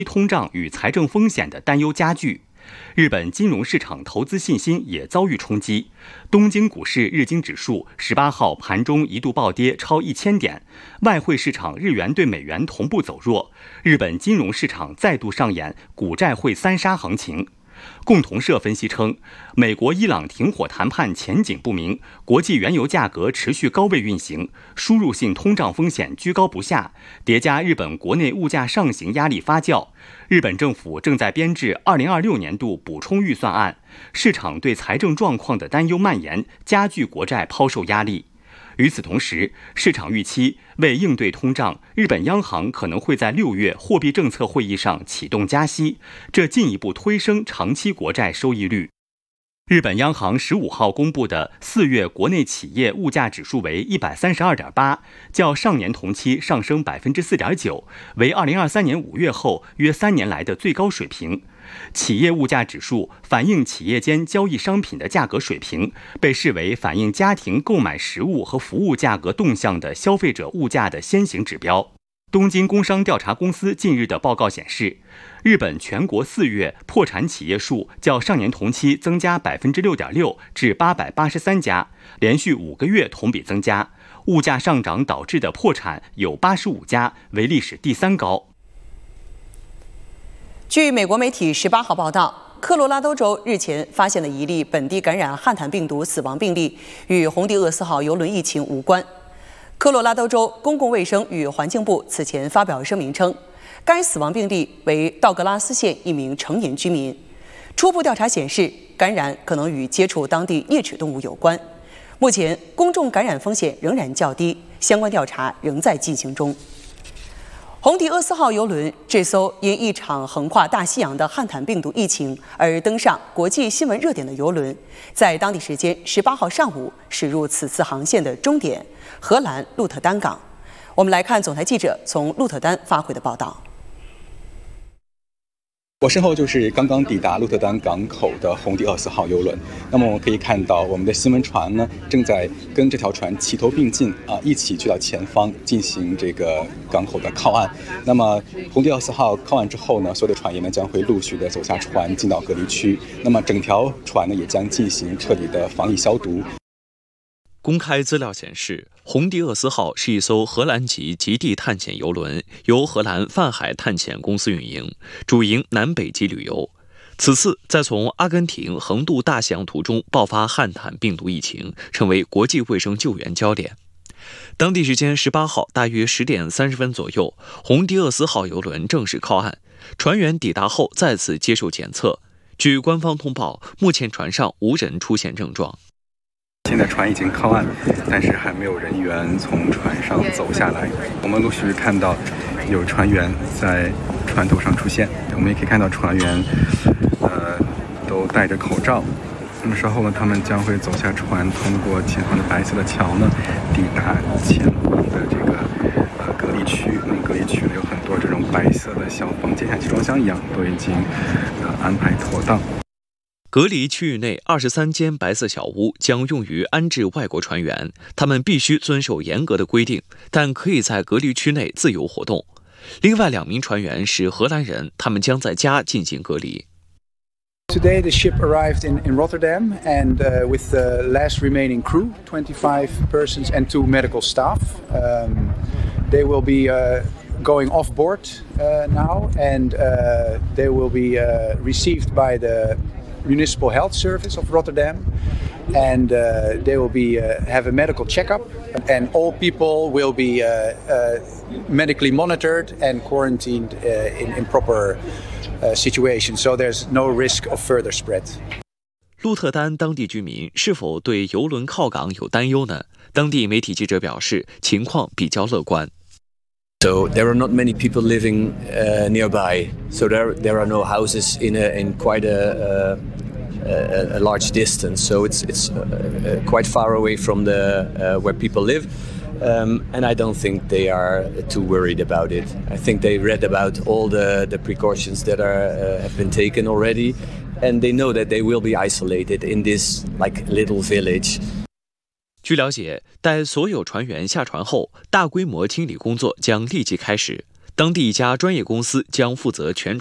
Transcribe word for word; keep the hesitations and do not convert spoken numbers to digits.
通胀与财政风险的担忧加剧。日本金融市场投资信心也遭遇冲击，东京股市日经指数十八号盘中一度暴跌超一千点，外汇市场日元对美元同步走弱，日本金融市场再度上演股债汇三杀行情。共同社分析称，美国伊朗停火谈判前景不明，国际原油价格持续高位运行，输入性通胀风险居高不下，叠加日本国内物价上行压力发酵，日本政府正在编制二零二六年度补充预算案，市场对财政状况的担忧蔓延，加剧国债抛售压力。与此同时，市场预期为应对通胀，日本央行可能会在六月货币政策会议上启动加息，这进一步推升长期国债收益率。日本央行十五号公布的四月国内企业物价指数为一百三十二点八，较上年同期上升百分之四点九，为二零二三年五月后约三年来的最高水平。企业物价指数反映企业间交易商品的价格水平，被视为反映家庭购买食物和服务价格动向的消费者物价的先行指标。东京工商调查公司近日的报告显示，日本全国四月破产企业数较上年同期增加百分之六点六至八百八十三家，连续五个月同比增加。物价上涨导致的破产有八十五家，为历史第三高。 据美国媒体十八号报道，科罗拉多州日前发现了一例本地感染汉坦病毒死亡病例，与红迪厄斯号邮轮疫情无关。科罗拉多州公共卫生与环境部此前发表声明称，该死亡病例为道格拉斯县一名成年居民。初步调查显示，感染可能与接触当地啮齿动物有关。目前，公众感染风险仍然较低，相关调查仍在进行中。红迪厄斯号邮轮这艘因一场横跨大西洋的汉坦病毒疫情而登上国际新闻热点的邮轮，在当地时间十八号上午驶入此次航线的终点荷兰鹿特丹港。我们来看总台记者从鹿特丹发回的报道。 我身后就是刚刚抵达鹿特丹港口的红迪厄斯号邮轮。那么我们可以看到，我们的新闻船呢正在跟这条船齐头并进啊，一起去到前方进行这个港口的靠岸。那么红迪厄斯号靠岸之后呢，所有的船员呢将会陆续的走下船，进到隔离区。那么整条船呢也将进行彻底的防疫消毒。 公开资料显示，红迪厄斯号是一艘荷兰籍极地探险邮轮，由荷兰泛海探险公司运营，主营南北极旅游。此次在从阿根廷横渡大西洋途中爆发汉坦病毒疫情，成为国际卫生救援焦点。当地时间十八号大约十点三十分左右，红迪厄斯号邮轮正式靠岸，船员抵达后再次接受检测。据官方通报，目前船上无人出现症状。 现在船已经靠岸，但是还没有人员从船上走下来。我们陆续看到有船员在船头上出现，我们也可以看到船员呃都戴着口罩。那么稍后呢，他们将会走下船，通过前方的白色的桥呢，抵达前方的这个呃隔离区。那么隔离区呢有很多这种白色的小房间，像集装箱一样，都已经呃安排妥当。 隔离区域内二十三间白色小屋将用于安置外国船员，他们必须遵守严格的规定，但可以在隔离区内自由活动。另外两名船员是荷兰人，他们将在家进行隔离。 Today the ship arrived in, in Rotterdam and uh, with the last remaining crew, twenty-five persons and two medical staff. Um, they will be uh, going off board uh, now and uh, they will be uh, received by the Municipal Health Service of Rotterdam, and uh, they will be uh, have a medical checkup, and all people will be uh, uh, medically monitored and quarantined uh, in, in proper uh, situations, so there's no risk of further spread. 鹿特丹当地居民是否对邮轮靠港有担忧呢？当地媒体记者表示，情况比较乐观。 So there are not many people living uh, nearby. So there there are no houses in a, in quite a, a, a large distance. So it's it's uh, quite far away from the uh, where people live. Um, and I don't think they are too worried about it. I think they read about all the, the precautions that are uh, have been taken already, and they know that they will be isolated in this like little village. 据了解，待所有船员下船后，大规模清理工作将立即开始。 当地一家专业公司将负责全